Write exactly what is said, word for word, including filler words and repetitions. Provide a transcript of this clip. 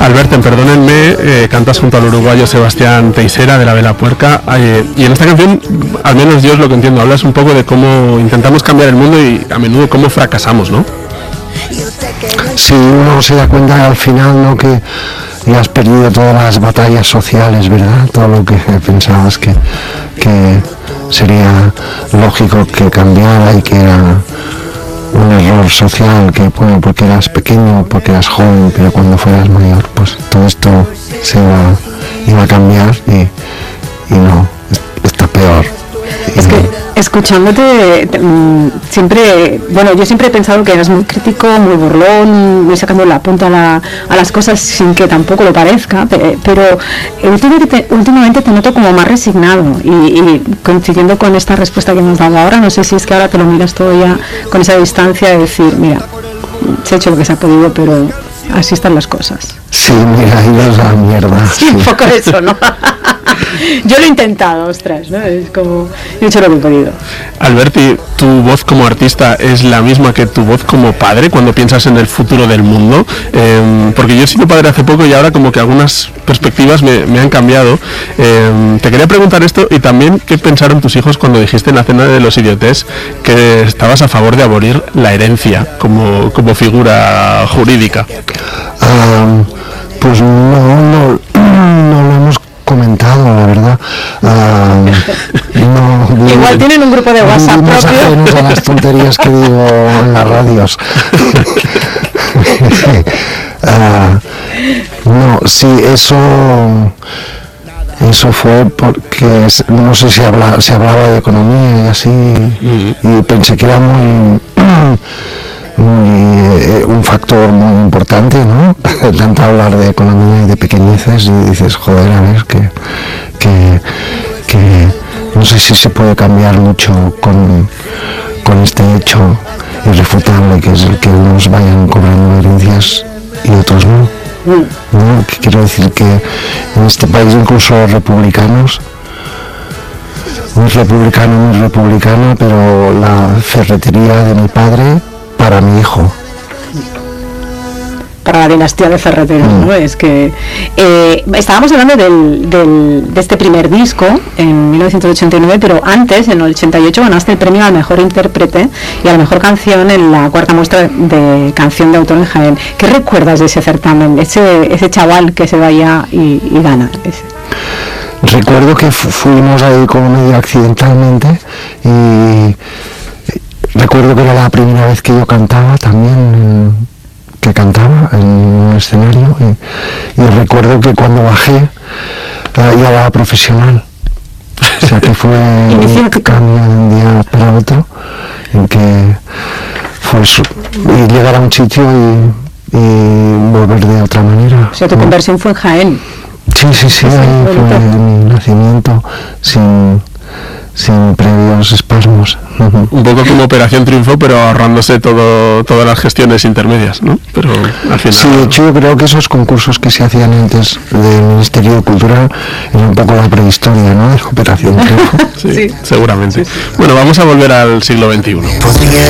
Alberto, perdónenme, eh, cantas junto al uruguayo Sebastián Teixeira de La Vela Puerca, eh, y en esta canción, al menos yo es lo que entiendo, hablas un poco de cómo intentamos cambiar el mundo y a menudo cómo fracasamos, ¿no? Sí, uno se da cuenta al final, ¿no?, que ya has perdido todas las batallas sociales, ¿verdad? Todo lo que pensabas que, que sería lógico que cambiara y que era un error social, que bueno, porque eras pequeño, porque eras joven, pero cuando fueras mayor, pues todo esto se iba, iba a cambiar y, y no, está peor. Es que escuchándote te, mm, siempre, bueno, yo siempre he pensado que eras muy crítico, muy burlón, muy sacando la punta a, la, a las cosas sin que tampoco lo parezca, pero, pero últimamente, últimamente te noto como más resignado y, y coincidiendo con esta respuesta que me has dado ahora, no sé si es que ahora te lo miras todo ya con esa distancia de decir, mira, se ha hecho lo que se ha podido, pero así están las cosas. Sí, mira, y es la mierda. Sí, un poco eso, ¿no? Yo lo he intentado, ostras, ¿no? Es como, he hecho lo que he podido. Alberti, ¿tu voz como artista es la misma que tu voz como padre cuando piensas en el futuro del mundo? Eh, porque yo he sido padre hace poco y ahora como que algunas perspectivas me, me han cambiado. Eh, te quería preguntar esto y también qué pensaron tus hijos cuando dijiste en la cena de los idiotes que estabas a favor de abolir la herencia como, como figura jurídica. Um, pues no, no, no lo hemos comentado, la verdad. Uh, no, Igual tienen un grupo de WhatsApp propio. A las tonterías que digo en las radios. uh, no, sí, eso eso fue porque no sé si habla, se hablaba de economía y así, y pensé que era muy Muy, un factor muy importante, ¿no? Tanto hablar de economía y de pequeñeces y dices, joder, a ver, que, que, que no sé si se puede cambiar mucho con, con este hecho irrefutable, que es el que unos vayan cobrando herencias y otros no. ¿No? Que quiero decir que en este país incluso republicanos, muy republicano, muy republicano, pero la ferretería de mi padre para mi hijo. Para la dinastía de ferreteros, mm. ¿no? Es que eh, estábamos hablando del, del, de este primer disco en mil novecientos ochenta y nueve, pero antes, en el ochenta y ocho, ganaste el premio al mejor intérprete y a la mejor canción en la cuarta muestra de canción de autor en Jaén. ¿Qué recuerdas de ese certamen? Ese, ese chaval que se vaya y, y gana. Ese. Recuerdo que fu- fuimos ahí como medio accidentalmente y recuerdo que era la primera vez que yo cantaba también, que cantaba en un escenario, y, y recuerdo que cuando bajé ya era profesional, o sea que fue un cambio de un día para otro, en que fue su, y llegar a un sitio y, y volver de otra manera. O sea, tu conversión fue en Jaén. Sí, sí, sí, ahí fue mi nacimiento, sin... sin previos espasmos. Uh-huh. Un poco como Operación Triunfo, pero ahorrándose todo, todas las gestiones intermedias, ¿no? Pero al final... Sí, de hecho yo creo que esos concursos que se hacían antes del Ministerio de Cultura eran un poco la prehistoria, ¿no?, de Operación Triunfo. Sí, sí, seguramente. Sí, sí. Bueno, vamos a volver al siglo veintiuno.